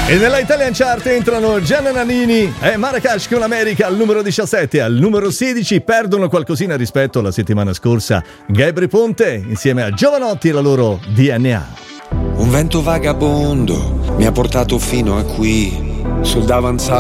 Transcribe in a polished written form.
E nella Italian Chart entrano Gianna Nannini e Marracash con America al numero 17. Al numero 16 perdono qualcosina rispetto alla settimana scorsa Gabry Ponte insieme a Giovanotti e la loro DNA. Un vento vagabondo mi ha portato fino a qui sul davanzale